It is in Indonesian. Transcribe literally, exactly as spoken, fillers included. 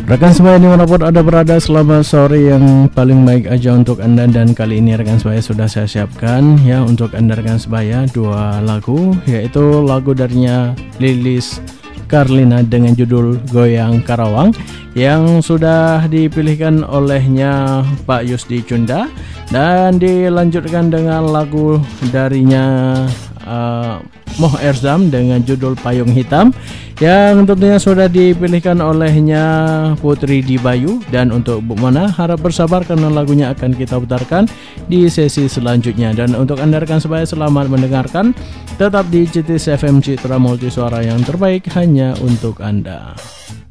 Rekan sebaya dimanapun Anda berada, selamat sore yang paling baik aja untuk Anda. Dan kali ini rekan sebaya sudah saya siapkan ya untuk Anda rekan sebaya dua lagu, yaitu lagu darinya Lilis Karlina dengan judul Goyang Karawang yang sudah dipilihkan olehnya Pak Yusdi Cunda, dan dilanjutkan dengan lagu darinya uh, Moh Erzam dengan judul Payung Hitam yang tentunya sudah dipilihkan olehnya Putri Dibayu. Dan untuk Bu Mona harap bersabar karena lagunya akan kita putarkan di sesi selanjutnya. Dan untuk Anda rekan sebaya, selamat mendengarkan. Tetap di C T S F M Citra Multi Suara yang terbaik hanya untuk Anda.